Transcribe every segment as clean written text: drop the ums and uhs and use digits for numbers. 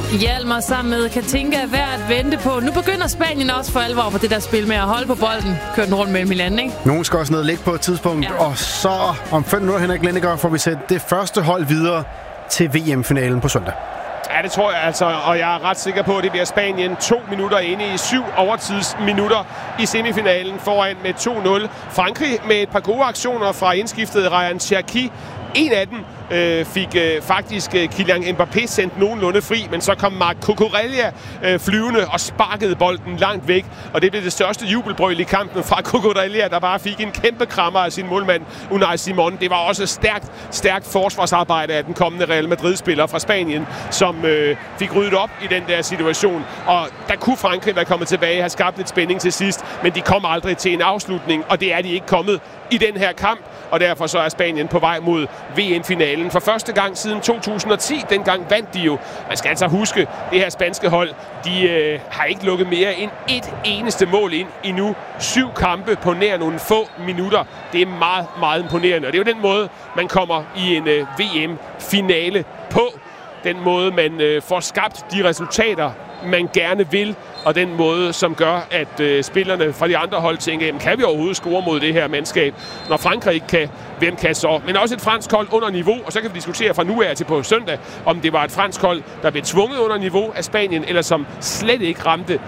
Hjalmar sammen med Katinka er værd at vente på. Nu begynder Spanien også for alvor på det der spil med at holde på bolden. Køre den rundt mellem hinanden, ikke? Nogen skal også ned og ligge på et tidspunkt. Ja. Og så om 5 minutter, Henrik Lindegaard, får vi sætte det første hold videre til VM-finalen på søndag. Ja, det tror jeg altså, og jeg er ret sikker på, at det bliver Spanien 2 minutter inde i 7 overtidsminutter i semifinalen foran med 2-0. Frankrig med et par gode aktioner fra indskiftet Ryan Cherki. En af dem fik faktisk Kylian Mbappé sendt nogenlunde fri, men så kom Marc Cucurella flyvende og sparkede bolden langt væk, og det blev det største jubelbrøl i kampen fra Cucurella, der bare fik en kæmpe krammer af sin målmand Unai Simon. Det var også stærkt forsvarsarbejde af den kommende Real Madrid-spiller fra Spanien, som fik ryddet op i den der situation, og der kunne Frankrig være kommet tilbage, have skabt lidt spænding til sidst, men de kom aldrig til en afslutning, og det er de ikke kommet i den her kamp, og derfor så er Spanien på vej mod VM-finalen for første gang siden 2010. Dengang vandt de jo. Man skal altså huske, det her spanske hold, de har ikke lukket mere end et eneste mål ind i nu 7 kampe på nær nogle få minutter. Det er meget, meget imponerende, og det er jo den måde, man kommer i en VM-finale på. Den måde, man får skabt de resultater, man gerne vil, og den måde, som gør, at spillerne fra de andre hold tænker, jamen, kan vi overhovedet score mod det her mandskab? Når Frankrig ikke kan, hvem kan så? Men også et fransk hold under niveau, og så kan vi diskutere fra nu af til på søndag, om det var et fransk hold, der blev tvunget under niveau af Spanien, eller som slet ikke ramte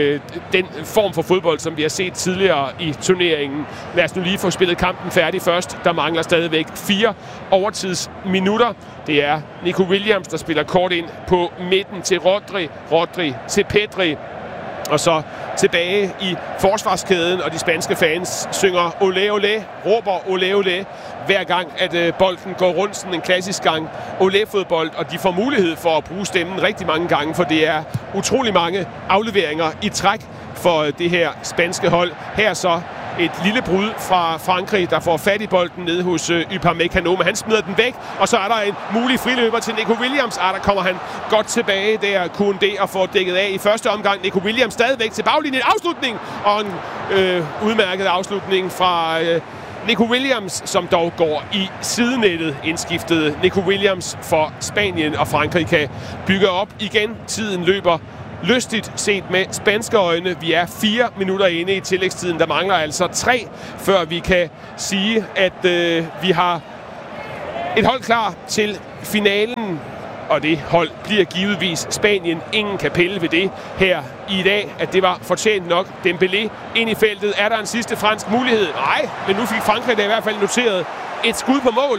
den form for fodbold, som vi har set tidligere i turneringen. Lad os nu lige få spillet kampen færdig først. Der mangler stadigvæk 4 overtidsminutter. Det er Nico Williams, der spiller kort ind på midten til Rodri til Pedri. Og så tilbage i forsvarskæden, og de spanske fans synger olé olé, råber olé olé, hver gang at bolden går rundt, sådan en klassisk gang olé-fodbold, og de får mulighed for at bruge stemmen rigtig mange gange, for det er utrolig mange afleveringer i træk for det her spanske hold. Her så et lille brud fra Frankrig, der får fat i bolden nede hos Upamecano, men han smider den væk, og så er der en mulig friløber til Nico Williams. Der kommer han godt tilbage der, Koundé, og får dækket af i første omgang. Nico Williams stadigvæk til baglinjen. Afslutning! Og en udmærket afslutning fra Nico Williams, som dog går i sidenettet. Indskiftet Nico Williams for Spanien, og Frankrig kan bygge op igen. Tiden løber lystigt set med spanske øjne. Vi er 4 minutter inde i tillægstiden. Der mangler altså 3, før vi kan sige, at vi har et hold klar til finalen. Og det hold bliver givetvis Spanien. Ingen kan pille ved det her i dag, at det var fortjent nok. Dembélé ind i feltet. Er der en sidste fransk mulighed? Nej, men nu fik Frankrig da i hvert fald noteret et skud på mål.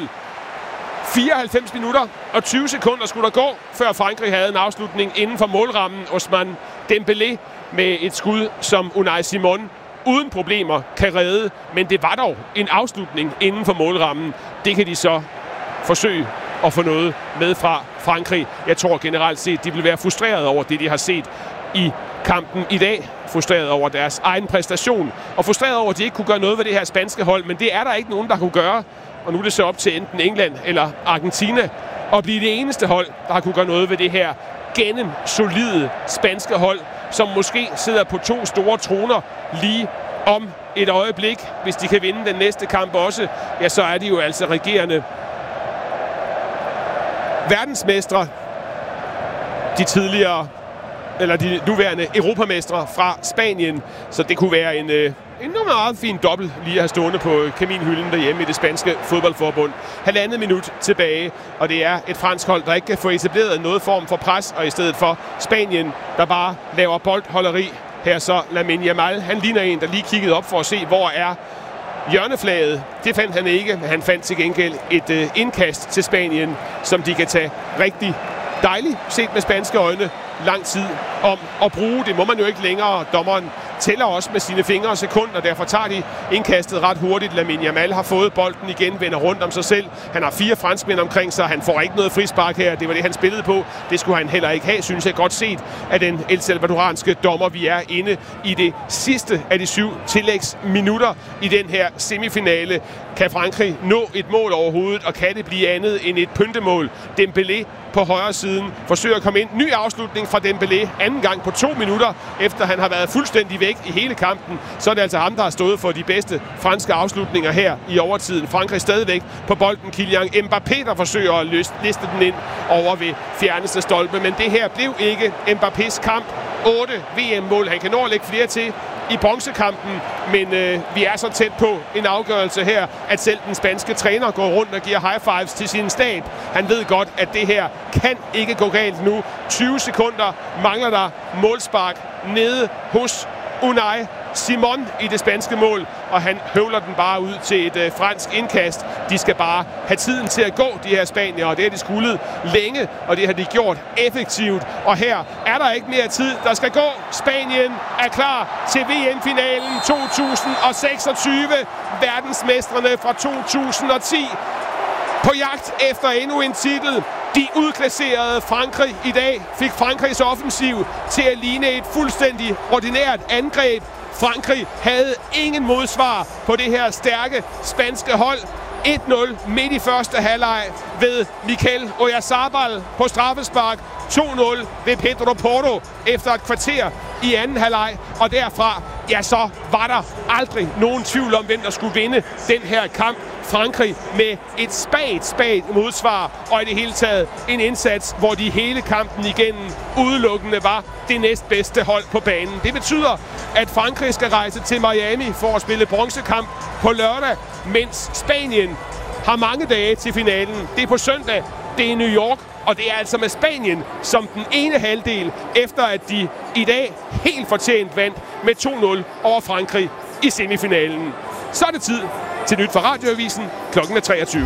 94 minutter og 20 sekunder skulle der gå, før Frankrig havde en afslutning inden for målrammen. Ousmane Dembélé med et skud, som Unai Simon uden problemer kan redde. Men det var dog en afslutning inden for målrammen. Det kan de så forsøge at få noget med fra Frankrig. Jeg tror generelt set, de vil være frustreret over det, de har set i kampen i dag. Frustreret over deres egen præstation. Og frustreret over, at de ikke kunne gøre noget ved det her spanske hold. Men det er der ikke nogen, der kunne gøre. Og nu er det så op til enten England eller Argentina at blive det eneste hold, der har kunne gøre noget ved det her gennemsolide spanske hold, som måske sidder på 2 store troner lige om et øjeblik. Hvis de kan vinde den næste kamp også, ja, så er de jo altså regerende verdensmestre. De nuværende europamestre fra Spanien. Så det kunne være en meget fin dobbelt lige at have stående på kaminhylden derhjemme i det spanske fodboldforbund. 1,5 minut tilbage, og det er et fransk hold, der ikke kan få etableret noget form for pres, og i stedet for Spanien, der bare laver boldholderi. Her så Lamine Yamal, han ligner en, der lige kiggede op for at se, hvor er hjørneflaget. Det fandt han ikke, men han fandt til gengæld et indkast til Spanien, som de kan tage rigtig dejligt set med spanske øjne lang tid om at bruge. Det må man jo ikke længere. Dommeren tæller også med sine fingre og sekunder, og derfor tager de indkastet ret hurtigt. Lamine Yamal har fået bolden igen, vender rundt om sig selv. Han har 4 franskmænd omkring sig. Han får ikke noget frispark her. Det var det, han spillede på. Det skulle han heller ikke have, synes jeg godt set af den El Salvadoranske dommer. Vi er inde i det sidste af de 7 tillægsminutter i den her semifinale. Kan Frankrig nå et mål overhovedet, og kan det blive andet end et pyntemål? Dembélé på højre siden. Forsøger at komme ind. Ny afslutning fra Dembélé. Anden gang på 2 minutter, efter han har været fuldstændig væk i hele kampen. Så er det altså ham, der har stået for de bedste franske afslutninger her i overtiden. Frankrig stadigvæk på bolden. Kylian Mbappé, der forsøger at liste den ind over ved fjerneste stolpe. Men det her blev ikke Mbappés kamp. 8 VM-mål. Han kan nå at lægge flere til i bronzekampen, men vi er så tæt på en afgørelse her, at selv den spanske træner går rundt og giver high fives til sin stab. Han ved godt, at det her kan ikke gå galt nu. 20 sekunder mangler der målspark nede hos Unai Simon i det spanske mål, og han høvler den bare ud til et fransk indkast. De skal bare have tiden til at gå, de her spaniere, og det har de skullet længe, og det har de gjort effektivt. Og her er der ikke mere tid, der skal gå. Spanien er klar til VM-finalen 2026. Verdensmestrene fra 2010 på jagt efter endnu en titel. De udklasserede Frankrig i dag, fik Frankrigs offensiv til at ligne et fuldstændig ordinært angreb. Frankrig havde ingen modsvar på det her stærke spanske hold. 1-0 midt i første halvleg ved Mikel Oyarzabal på straffespark. 2-0 ved Pedro Porro efter et kvarter i anden halvleg. Og derfra, ja, så var der aldrig nogen tvivl om, hvem der skulle vinde den her kamp. Frankrig med et spagt modsvar, og i det hele taget en indsats, hvor de hele kampen igennem udelukkende var det næstbedste hold på banen. Det betyder, at Frankrig skal rejse til Miami for at spille bronzekamp på lørdag, mens Spanien har mange dage til finalen. Det er på søndag, det er New York, og det er altså med Spanien som den ene halvdel, efter at de i dag helt fortjent vandt med 2-0 over Frankrig i semifinalen. Så er det tid til nyt fra Radioavisen. Klokken er 23.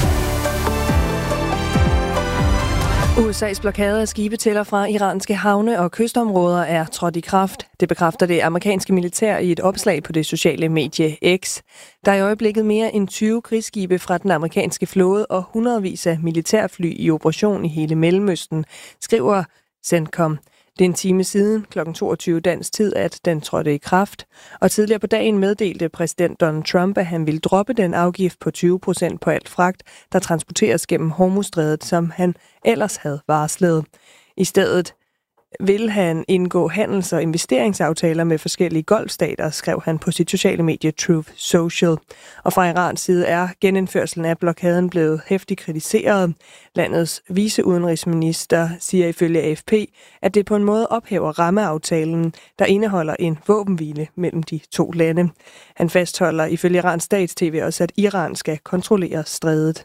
USA's blokade af skibe til og fra iranske havne og kystområder er trådt i kraft. Det bekræfter det amerikanske militær i et opslag på det sociale medie X. Der er i øjeblikket mere end 20 krigsskibe fra den amerikanske flåde og hundredvis af militærfly i operation i hele Mellemøsten, skriver CENTCOM. Det er en time siden kl. 22 dansk tid, at den trådte i kraft. Og tidligere på dagen meddelte præsident Donald Trump, at han ville droppe den afgift på 20% på alt fragt, der transporteres gennem Hormuzstrædet, som han ellers havde varslet. I stedet vil han indgå handels- og investeringsaftaler med forskellige golfstater, skrev han på sit sociale medie Truth Social. Og fra Irans side er genindførselen af blokaden blevet heftigt kritiseret. Landets viceudenrigsminister siger ifølge AFP, at det på en måde ophæver rammeaftalen, der indeholder en våbenhvile mellem de to lande. Han fastholder ifølge Irans stats-tv også, at Iran skal kontrollere strædet.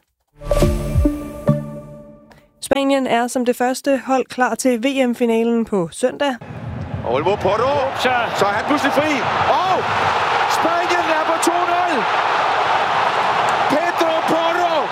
Spanien er som det første hold klar til VM-finalen på søndag. Olmo Porro, så er han pludselig fri. Og Spanien er på 2-0. Pedro Porro.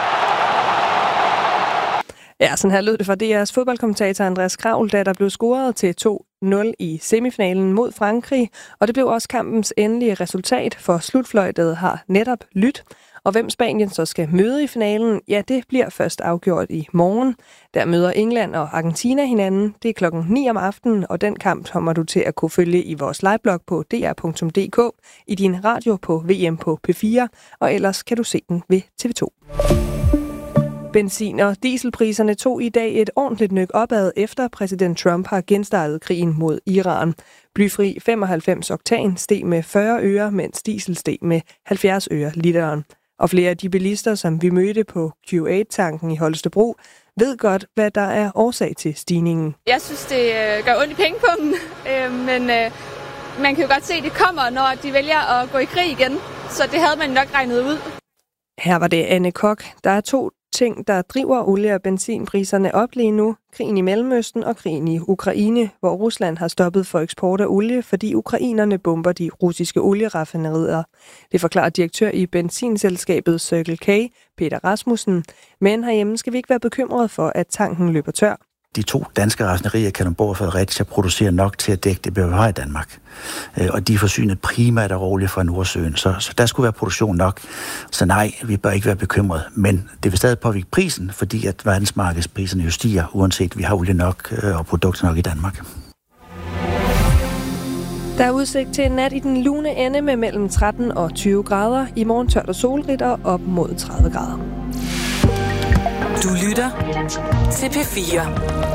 Ja, sådan her lød det fra DR's fodboldkommentator Andreas Kravl, da der blev scoret til 2-0 i semifinalen mod Frankrig. Og det blev også kampens endelige resultat, for slutfløjtet har netop lyttet. Og hvem Spanien så skal møde i finalen, ja, det bliver først afgjort i morgen. Der møder England og Argentina hinanden. Det er klokken 9 om aftenen, og den kamp kommer du til at kunne følge i vores liveblog på dr.dk, i din radio på VM på P4, og ellers kan du se den ved TV2. Benzin- og dieselpriserne tog i dag et ordentligt nyk opad, efter præsident Trump har genstartet krigen mod Iran. Blyfri 95 oktan steg med 40 øre, mens diesel steg med 70 øre literen. Og flere af de bilister, som vi mødte på Q8-tanken i Holstebro, ved godt, hvad der er årsag til stigningen. Jeg synes, det gør ondt i pengepungen, men man kan jo godt se, at det kommer, når de vælger at gå i krig igen. Så det havde man nok regnet ud. Her var det Anne Kok. Der er to ting, der driver olie- og benzinpriserne op lige nu. Krigen i Mellemøsten og krigen i Ukraine, hvor Rusland har stoppet for eksport af olie, fordi ukrainerne bomber de russiske olieraffinaderier. Det forklarer direktør i benzinselskabet Circle K, Peter Rasmussen. Men herhjemme skal vi ikke være bekymrede for, at tanken løber tør. De 2 danske raffinaderier, Kalundborg og Fredericia, producerer nok til at dække det behov i Danmark. Og de er forsynet primært af olie fra Nordsøen, så der skulle være produktion nok. Så nej, vi bør ikke være bekymrede. Men det vil stadig påvirke prisen, fordi at verdensmarkedspriserne jo stiger, uanset vi har olie nok og produkter nok i Danmark. Der er udsigt til en nat i den lune ende med mellem 13 og 20 grader. I morgen tørt og solrigt og op mod 30 grader. Du lytter til P4.